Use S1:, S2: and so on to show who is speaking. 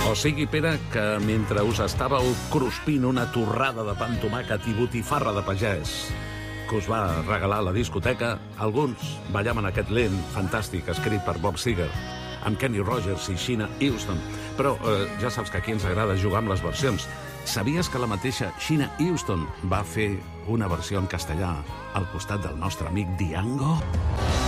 S1: O sigui, Pere, que mentre us estàveu cruspint una torrada de pa amb tomàquet i botifarra de pagès que us va regalar la discoteca, alguns ballaven aquest lent fantàstic escrit per Bob Seger, amb Kenny Rogers i Sheena Easton. Però ja saps que aquí ens agrada jugar amb les versions. Sabies que la mateixa Sheena Easton va fer una versió en castellà al costat del nostre amic Diango?